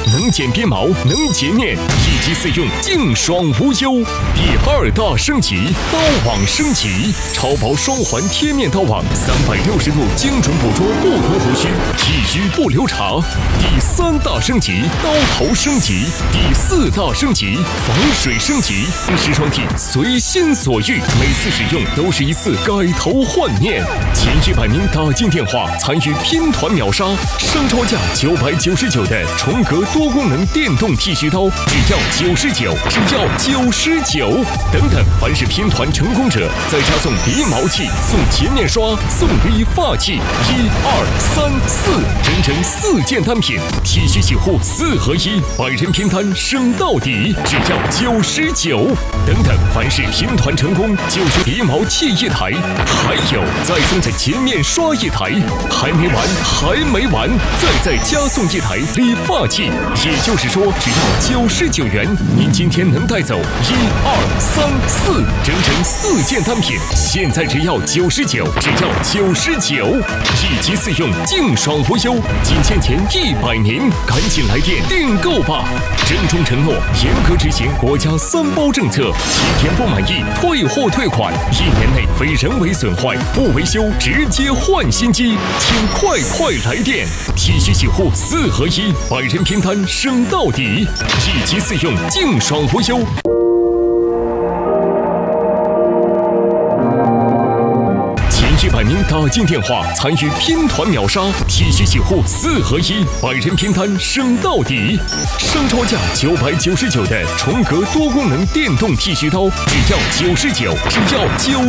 能剪鼻毛，能洁面，一机四用，净爽无忧。第2大升级，刀网升级，超薄双环贴面刀网，360度精准捕捉不同胡须，剃须不留长。第3大升级，刀头升级。第4大升级，防水升级，时双剃随心所欲，每次使用都是一次改头换面。前100名打进电话参与拼团秒杀，商超价999的重格多功能电动剃须刀，只要99，只要99。等等，凡是拼团成功者，再加送鼻毛器、送洁面刷、送理发器，1、2、3、4，整整4件单品，剃须洗护4合1，100人拼单升到底，只要99。等等，凡是拼团成功，就送鼻毛器1台，还有再送这洁面刷1台，还没完，还没完，再加送1台理发器。也就是说，只要99元，您今天能带走1、2、3、4，整整4件单品，现在只要99，只要99，一机4用，净爽无忧。仅限前100名，赶紧来电订购吧！郑重承诺，严格执行国家3包政策，7天不满意退货退款，1年内非人为损坏不维修直接换新机，请快来电！剃须洗护4合1，100人拼单升到底，一机4用，净爽无忧。100名打进电话参与拼团秒杀，剃须洗护4合1，100人拼单升到底。商超价999的重格多功能电动剃须刀，只要99，只要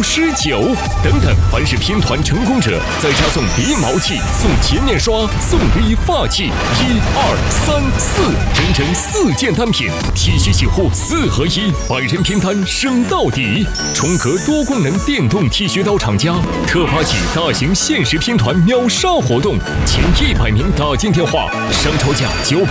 99。等等，凡是拼团成功者，再加送鼻毛器、送洁面刷、送理发器，1、2、3、4，整整4件单品，剃须洗护4合1，100人拼单升到底。重格多功能电动剃须刀厂家特发起大型限时拼团秒杀活动，前100名打进电话，商超价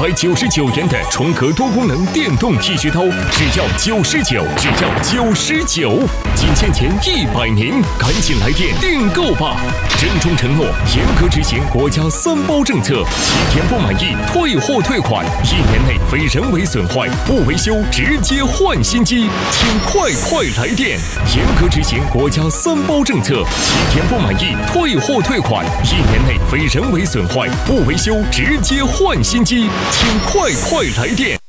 999元的重格多功能电动剃须刀，只要99，只要99。仅限前100名，赶紧来电订购吧！郑重承诺，严格执行国家3包政策，7天不满意退货退款，1年内非人为损坏不维修直接换新机，请快来电！严格执行国家3包政策，7天不满意退货退款，1年内非人为损坏不维修直接换新机，请快来电！